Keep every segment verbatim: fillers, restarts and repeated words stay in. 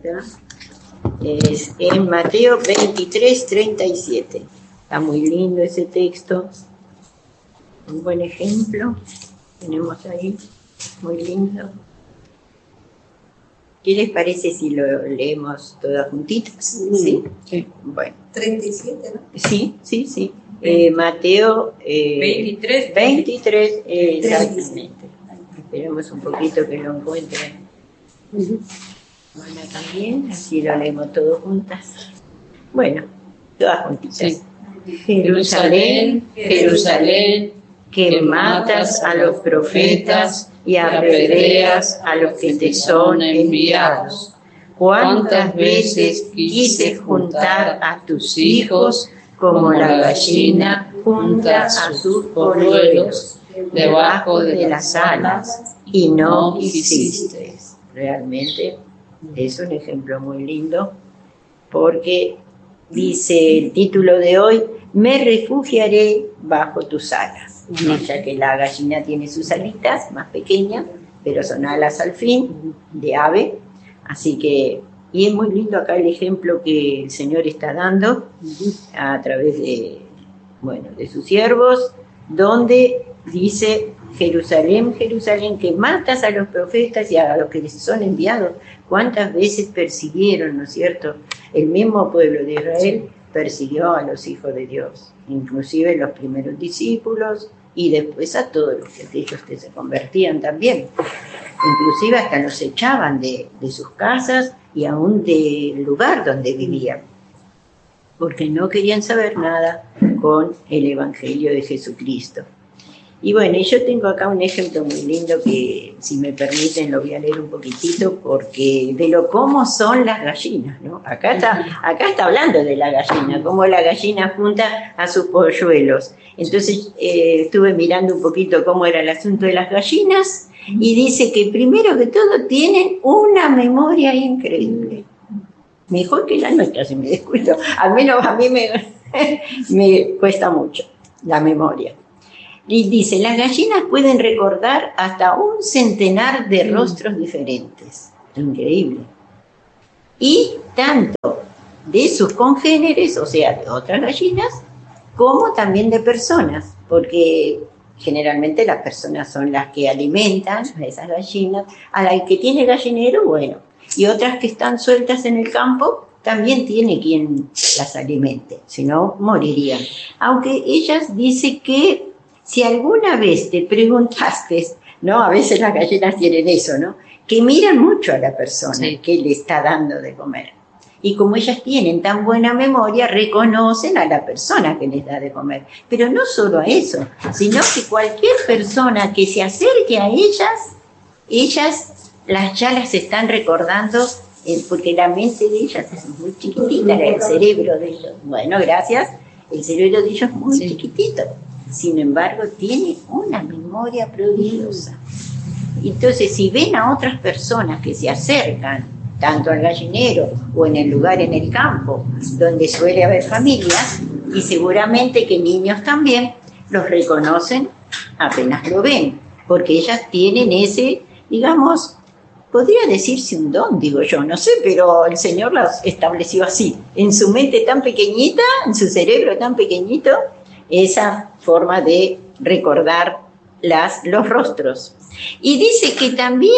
está. Es en Mateo veintitrés, treinta y siete. Está muy lindo ese texto. Un buen ejemplo. Tenemos ahí. Muy lindo. ¿Qué les parece si lo leemos todas juntitas? ¿Sí? Sí. Bueno. treinta y siete, ¿no? Sí, sí, sí. Eh, Mateo eh, veintitrés. veintitrés, eh, exactamente. Esperemos un poquito que lo encuentren. Bueno, también, así lo leemos todos juntas. Bueno, todas juntitas. Sí. Jerusalén, Jerusalén, que matas a los profetas y apedreas a los que te son enviados. ¿Cuántas veces quise juntar a tus hijos como la gallina junta a sus polluelos debajo de las alas y no quisiste? Realmente es un ejemplo muy lindo porque dice el título de hoy: me refugiaré bajo tus alas. Ya que la gallina tiene sus alitas más pequeñas, pero son alas al fin de ave. Así que, y es muy lindo acá el ejemplo que el Señor está dando a través de, bueno, de sus siervos, donde dice: Jerusalén, Jerusalén, que matas a los profetas y a los que les son enviados. ¿Cuántas veces persiguieron, ¿no es cierto? El mismo pueblo de Israel persiguió a los hijos de Dios, inclusive los primeros discípulos y después a todos los que, aquellos que se convertían también. Inclusive hasta los echaban de, de sus casas y aún del lugar donde vivían, porque no querían saber nada con el Evangelio de Jesucristo. Y bueno, yo tengo acá un ejemplo muy lindo que, si me permiten, lo voy a leer un poquitito, porque de lo cómo son las gallinas, ¿no? Acá está, acá está hablando de la gallina, cómo la gallina junta a sus polluelos. Entonces eh, estuve mirando un poquito cómo era el asunto de las gallinas, y dice que primero que todo tienen una memoria increíble. Mejor que la nuestra, si me descuido. Al menos a mí me, me cuesta mucho la memoria. Y dice: las gallinas pueden recordar hasta un centenar de rostros diferentes. Increíble. Y tanto de sus congéneres, o sea, de otras gallinas, como también de personas, porque generalmente las personas son las que alimentan a esas gallinas. A la que tiene gallinero, bueno, y otras que están sueltas en el campo, también tiene quien las alimente, si no morirían. Aunque ellas dicen que si alguna vez te preguntaste, ¿no? A veces las gallinas tienen eso, ¿no? Que miran mucho a la persona, sí, que le está dando de comer. Y como ellas tienen tan buena memoria, reconocen a la persona que les da de comer. Pero no solo a eso, sino que cualquier persona que se acerque a ellas, ellas las, ya las están recordando, eh, porque la mente de ellas es muy chiquitita, el cerebro de ellos. Bueno, gracias, el cerebro de ellos es muy sí. chiquitito. Sin embargo, tiene una memoria prodigiosa. Entonces, si ven a otras personas que se acercan, tanto al gallinero o en el lugar en el campo, donde suele haber familias, y seguramente que niños también, los reconocen apenas lo ven, porque ellas tienen ese, digamos, podría decirse un don, digo yo, no sé, pero el Señor las estableció así, en su mente tan pequeñita, en su cerebro tan pequeñito, esa forma de recordar las, los rostros. Y dice que también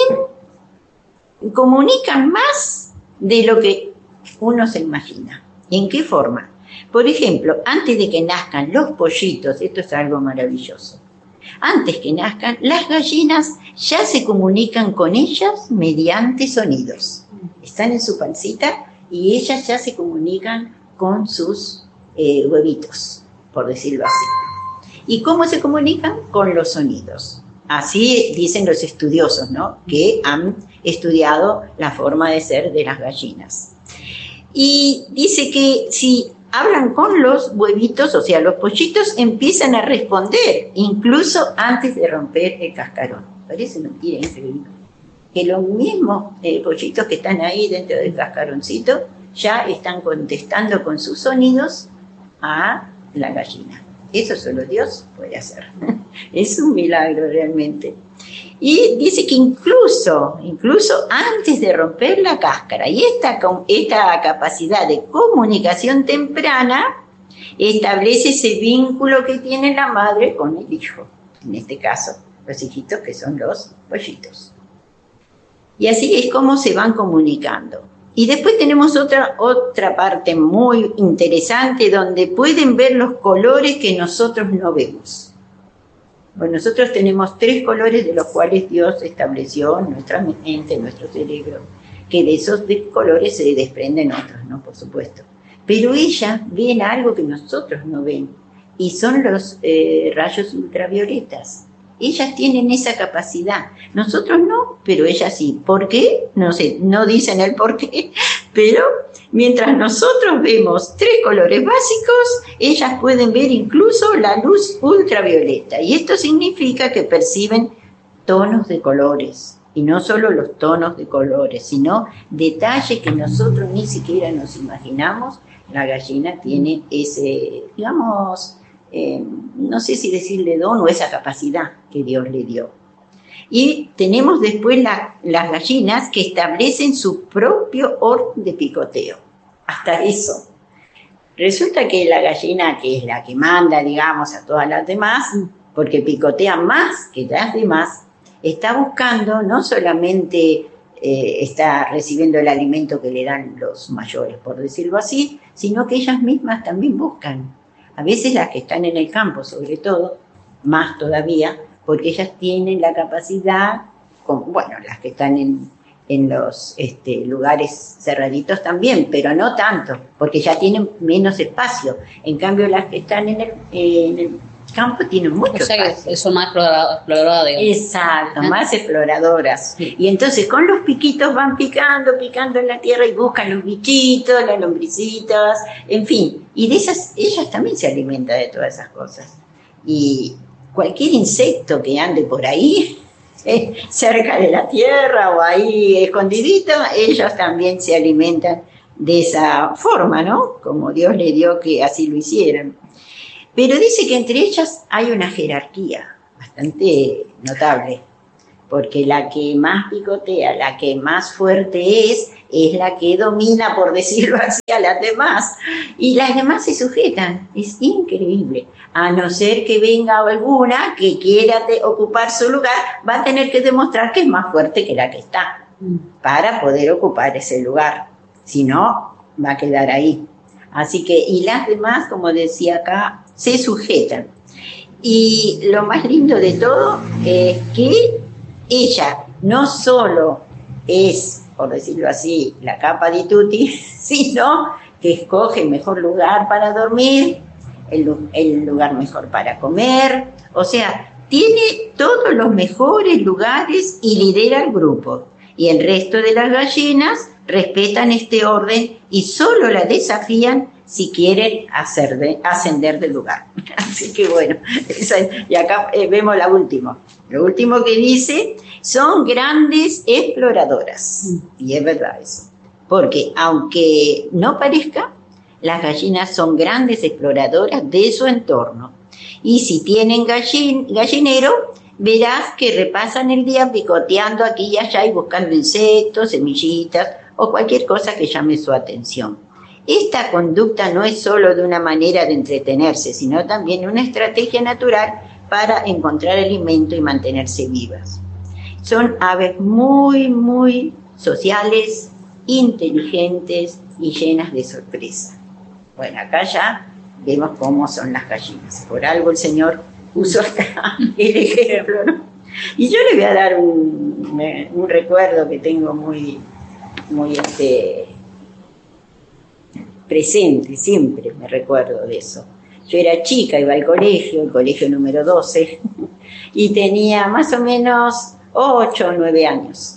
comunican más de lo que uno se imagina. ¿En qué forma? Por ejemplo, antes de que nazcan los pollitos, esto es algo maravilloso, antes que nazcan, las gallinas ya se comunican con ellas mediante sonidos. Están en su pancita y ellas ya se comunican con sus eh, huevitos, por decirlo así. ¿Y cómo se comunican? Con los sonidos. Así dicen los estudiosos, ¿no? Que han estudiado la forma de ser de las gallinas. Y dice que si hablan con los huevitos, o sea, los pollitos empiezan a responder, incluso antes de romper el cascarón. Parece mentira, increíble. Que los mismos eh, pollitos que están ahí dentro del cascaroncito ya están contestando con sus sonidos a la gallina. Eso solo Dios puede hacer. Es un milagro realmente. Y dice que incluso, incluso antes de romper la cáscara, y esta, esta capacidad de comunicación temprana establece ese vínculo que tiene la madre con el hijo. En este caso, los hijitos que son los pollitos. Y así es como se van comunicando. Y después tenemos otra, otra parte muy interesante donde pueden ver los colores que nosotros no vemos. Bueno, nosotros tenemos tres colores de los cuales Dios estableció en nuestra mente, en nuestro cerebro, que de esos colores se desprenden otros, ¿no? Por supuesto. Pero ellas ven algo que nosotros no ven, y son los eh, rayos ultravioletas. Ellas tienen esa capacidad, nosotros no, pero ellas sí. ¿Por qué? No sé, no dicen el por qué, pero mientras nosotros vemos tres colores básicos, ellas pueden ver incluso la luz ultravioleta. Y esto significa que perciben tonos de colores, y no solo los tonos de colores, sino detalles que nosotros ni siquiera nos imaginamos. La gallina tiene ese, digamos, Eh, no sé si decirle don o esa capacidad que Dios le dio. Y tenemos después la, las gallinas que establecen su propio orden de picoteo. Hasta eso. Resulta que la gallina, que es la que manda, digamos, a todas las demás, porque picotea más que las demás, está buscando, no solamente eh, está recibiendo el alimento que le dan los mayores, por decirlo así, sino que ellas mismas también buscan. A veces las que están en el campo, sobre todo, más todavía, porque ellas tienen la capacidad, con, bueno, las que están en, en los este, lugares cerraditos también, pero no tanto, porque ya tienen menos espacio. En cambio, las que están en el, eh, en el campo tienen mucho espacio. O sea, espacio. Que son más exploradoras. Exacto, ¿eh? Más exploradoras. Sí. Y entonces con los piquitos van picando, picando en la tierra y buscan los bichitos, las lombricitas, en fin. Y de esas, ellas también se alimentan de todas esas cosas. Y cualquier insecto que ande por ahí, eh, cerca de la tierra o ahí escondidito, ellos también se alimentan de esa forma, ¿no? Como Dios le dio que así lo hicieran. Pero dice que entre ellas hay una jerarquía bastante notable, porque la que más picotea, la que más fuerte es, es la que domina, por decirlo así, a las demás. Y las demás se sujetan. Es increíble. A no ser que venga alguna que quiera ocupar su lugar, va a tener que demostrar que es más fuerte que la que está, para poder ocupar ese lugar. Si no, va a quedar ahí. Así que, y las demás, como decía acá, se sujetan. Y lo más lindo de todo es que ella no solo es, por decirlo así, la capa di tutti, sino que escoge el mejor lugar para dormir, el, el lugar mejor para comer, o sea, tiene todos los mejores lugares y lidera el grupo. Y el resto de las gallinas respetan este orden y solo la desafían si quieren hacer de, ascender del lugar. Así que bueno, esa, y acá eh, vemos la última. Lo último que dice, son grandes exploradoras. Y es verdad eso. Porque aunque no parezca, las gallinas son grandes exploradoras de su entorno. Y si tienen gallin, gallinero, verás que repasan el día picoteando aquí y allá y buscando insectos, semillitas o cualquier cosa que llame su atención. Esta conducta no es solo de una manera de entretenerse, sino también una estrategia natural para encontrar alimento y mantenerse vivas. Son aves muy, muy sociales, inteligentes y llenas de sorpresa. Bueno, acá ya vemos cómo son las gallinas. Por algo el Señor puso acá el ejemplo, ¿no? Y yo le voy a dar un, un recuerdo que tengo muy, muy este, presente, siempre me recuerdo de eso. Yo era chica, iba al colegio, el colegio número doce, y tenía más o menos ocho o nueve años.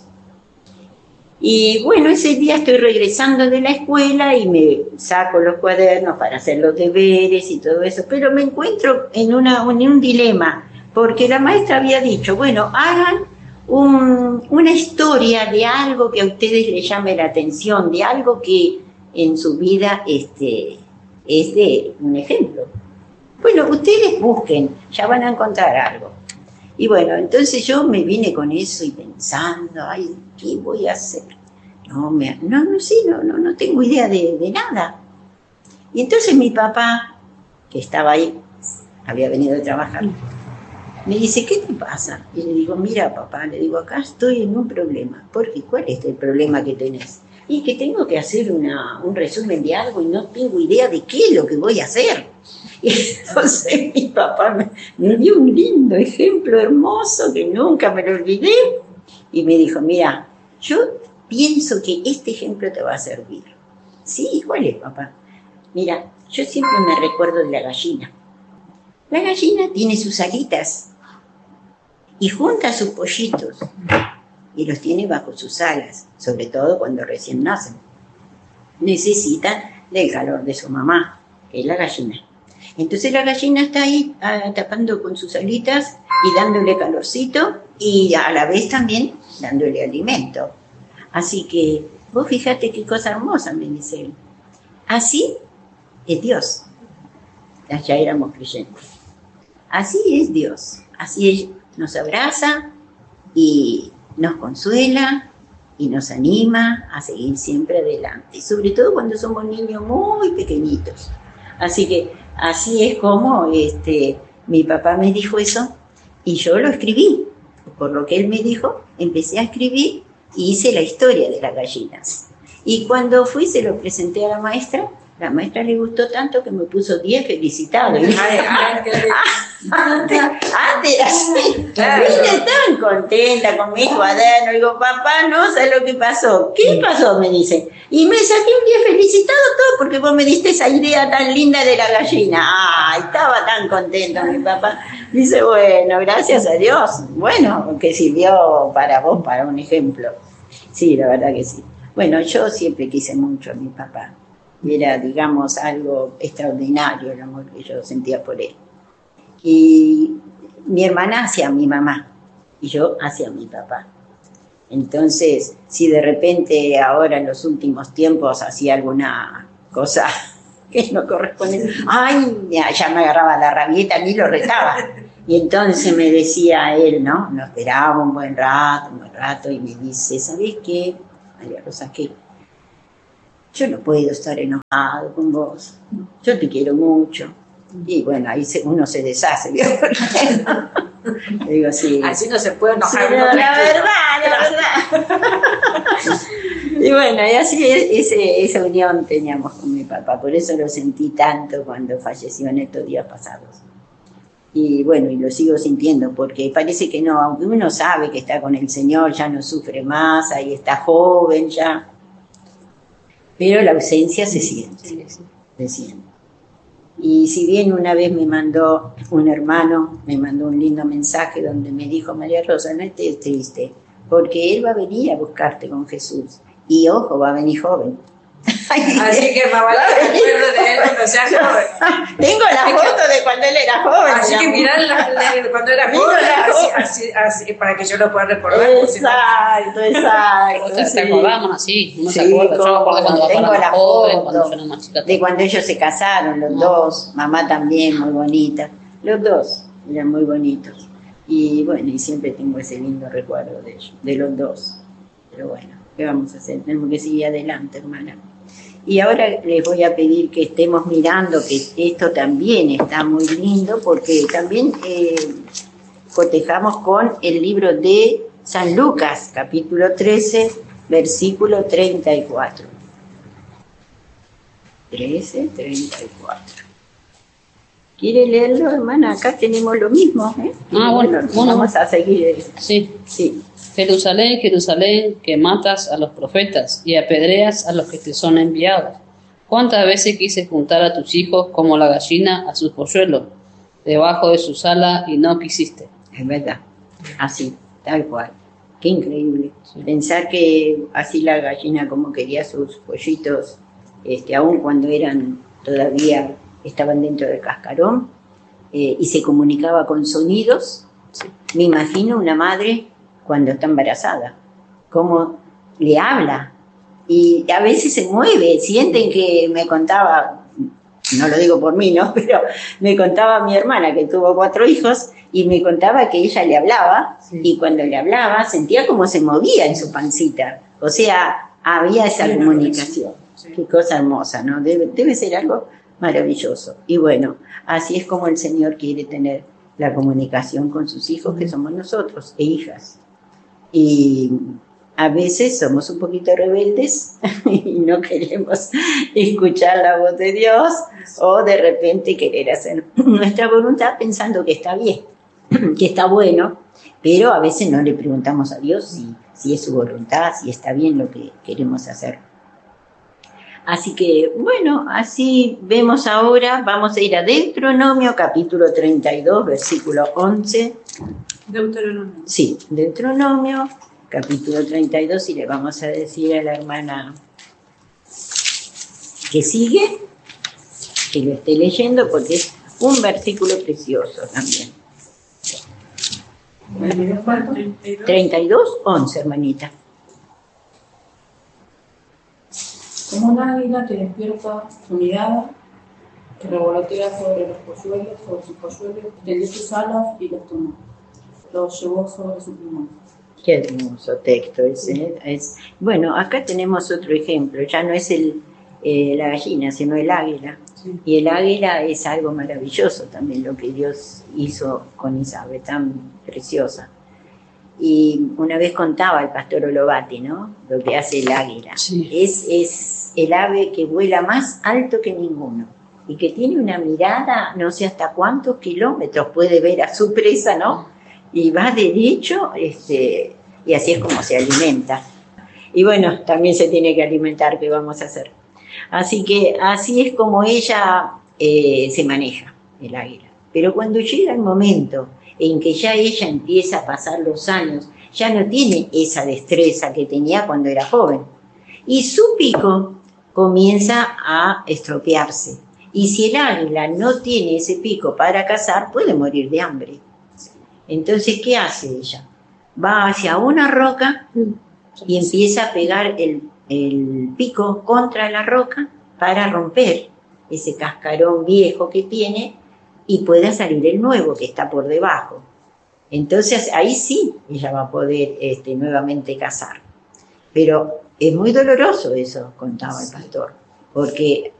Y bueno, ese día estoy regresando de la escuela y me saco los cuadernos para hacer los deberes y todo eso, pero me encuentro en, una, en un dilema, porque la maestra había dicho, bueno, hagan un, una historia de algo que a ustedes les llame la atención, de algo que en su vida este, es de un ejemplo. Bueno, ustedes busquen, ya van a encontrar algo. Y bueno, entonces yo me vine con eso y pensando, ay, ¿qué voy a hacer? No, me, no, no sé, no, no, no tengo idea de, de nada. Y entonces mi papá, que estaba ahí, había venido a trabajar, me dice, ¿qué te pasa? Y le digo, mira papá, le digo, acá estoy en un problema. ¿Por qué? ¿Cuál es el problema que tenés? Y que tengo que hacer una, un resumen de algo y no tengo idea de qué es lo que voy a hacer. Y entonces mi papá me, me dio un lindo ejemplo hermoso que nunca me lo olvidé y me dijo, mira, yo pienso que este ejemplo te va a servir. Sí, ¿cuál es, papá? Mira, yo siempre me recuerdo de la gallina. La gallina tiene sus alitas y junta sus pollitos y los tiene bajo sus alas, sobre todo cuando recién nacen. Necesitan del calor de su mamá, que es la gallina. Entonces la gallina está ahí ah, tapando con sus alitas y dándole calorcito y a la vez también dándole alimento. Así que vos fíjate qué cosa hermosa, me dice él. Así es Dios. Ya éramos creyentes. Así es Dios. Así es, nos abraza y nos consuela y nos anima a seguir siempre adelante. Sobre todo cuando somos niños muy pequeñitos. Así que así es como este, mi papá me dijo eso y yo lo escribí. Por lo que él me dijo, empecé a escribir y hice la historia de las gallinas. Y cuando fui se lo presenté a la maestra. La maestra le gustó tanto que me puso diez felicitados. Antes era así. Claro. Vine tan contenta con mi cuaderno. Digo, papá, no sabes lo que pasó. ¿Qué pasó? Me dice. Y me saqué un diez felicitado todo porque vos me diste esa idea tan linda de la gallina. Ay, estaba tan contento mi papá. Dice, bueno, gracias a Dios. Bueno, que sirvió para vos, para un ejemplo. Sí, la verdad que sí. Bueno, yo siempre quise mucho a mi papá. Era, digamos, algo extraordinario el amor que yo sentía por él. Y mi hermana hacia mi mamá y yo hacia mi papá. Entonces, si de repente ahora en los últimos tiempos hacía alguna cosa que no corresponde, ¡ay! Ya me agarraba la rabieta, a mí lo retaba. Y entonces me decía él, ¿no? Nos esperaba un buen rato, un buen rato, y me dice, ¿sabés qué, María Rosa, qué? Yo no puedo estar enojado con vos. Yo te quiero mucho. Y bueno, ahí se, uno se deshace. Le digo, sí. Así no se puede enojar. Sí, no, la verdad, la verdad. Y bueno, y así ese, esa unión teníamos con mi papá. Por eso lo sentí tanto cuando falleció en estos días pasados. Y bueno, y lo sigo sintiendo, porque parece que no, aunque uno sabe que está con el Señor, ya no sufre más, ahí está joven ya. Pero la ausencia se siente, sí, sí. se siente. Y si bien una vez me mandó un hermano, me mandó un lindo mensaje donde me dijo, María Rosa, no estés triste, porque él va a venir a buscarte con Jesús. Y ojo, va a venir joven. Así que más vale que recuerdo de él cuando sea joven. Tengo la foto de cuando él era joven. Así que mirá la, la, cuando era joven, así, así, así, para que yo lo pueda recordar. Exacto, exacto. O sea, sí. Te acordamos así, uno sí, se acuerda. Yo me acuerdo cuando tengo la joven, foto cuando yo era más chica. de cuando ellos se casaron, los no. dos, mamá también, muy bonita. Los dos eran muy bonitos. Y bueno, y siempre tengo ese lindo recuerdo de ellos, de los dos. Pero bueno, ¿qué vamos a hacer? Tenemos que seguir adelante, hermana. Y ahora les voy a pedir que estemos mirando que esto también está muy lindo, porque también eh, cotejamos con el libro de San Lucas, capítulo trece, versículo treinta y cuatro. trece, treinta y cuatro. ¿Quiere leerlo, hermana? Acá tenemos lo mismo, ¿eh? Ah, bueno, bueno. Vamos a seguir. Sí. Sí. Jerusalén, Jerusalén, que matas a los profetas y apedreas a los que te son enviados. ¿Cuántas veces quise juntar a tus hijos como la gallina a sus polluelos, debajo de su sala, y no quisiste? Es verdad, así, tal cual. Qué increíble. Sí. Pensar que así la gallina como quería sus pollitos, este, aun cuando eran todavía, estaban dentro del cascarón, eh, y se comunicaba con sonidos. Sí. Me imagino una madre cuando está embarazada, cómo le habla, y a veces se mueve, sienten que, me contaba no lo digo por mí, ¿no? Pero me contaba mi hermana que tuvo cuatro hijos y me contaba que ella le hablaba sí. y cuando le hablaba sentía como se movía en su pancita. O sea, había esa sí, comunicación. Sí. Qué cosa hermosa, ¿no? Debe, debe ser algo maravilloso. Y bueno, así es como el Señor quiere tener la comunicación con sus hijos, que somos nosotros, e hijas. Y a veces somos un poquito rebeldes y no queremos escuchar la voz de Dios o de repente querer hacer nuestra voluntad pensando que está bien, que está bueno, pero a veces no le preguntamos a Dios si, si es su voluntad, si está bien lo que queremos hacer. Así que, bueno, así vemos ahora, vamos a ir a Deuteronomio, capítulo treinta y dos, versículo once. Deuteronomio. Sí, Deuteronomio, capítulo treinta y dos, y le vamos a decir a la hermana que sigue, que lo esté leyendo, porque es un versículo precioso también. treinta y dos, once, hermanita. Como un águila que despierta su mirada, que revolotea sobre los polluelos, sobre sus polluelos, extendió sus alas y los tomó. Los llevó sobre su plumón. Qué hermoso texto ese. Es, bueno, acá tenemos otro ejemplo. Ya no es el, eh, la gallina, sino el águila. Sí. Y el águila es algo maravilloso también, lo que Dios hizo con esa ave tan preciosa. Y una vez contaba el pastor Olovati, ¿no? Lo que hace el águila. Sí. Es, es el ave que vuela más alto que ninguno y que tiene una mirada, no sé hasta cuántos kilómetros puede ver a su presa, ¿no? Y va derecho, este, y así es como se alimenta. Y bueno, también se tiene que alimentar, ¿qué vamos a hacer? Así que así es como ella eh, se maneja, el águila. Pero cuando llega el momento en que ya ella empieza a pasar los años, ya no tiene esa destreza que tenía cuando era joven. Y su pico comienza a estropearse. Y si el águila no tiene ese pico para cazar, puede morir de hambre. Entonces, ¿qué hace ella? Va hacia una roca y empieza a pegar el, el pico contra la roca para romper ese cascarón viejo que tiene y pueda salir el nuevo que está por debajo. Entonces ahí sí ella va a poder este, nuevamente cazar. Pero es muy doloroso eso, contaba el pastor, porque